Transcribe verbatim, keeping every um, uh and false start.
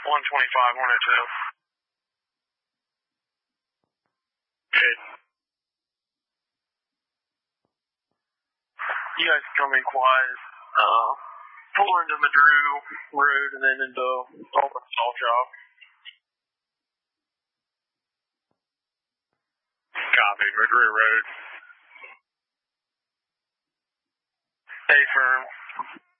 one twenty-five, one oh two. Good. You guys come in quiet. Uh, pull into Madru Road and then into Auburn Salt Job. Copy, Madru Road. Hey, firm.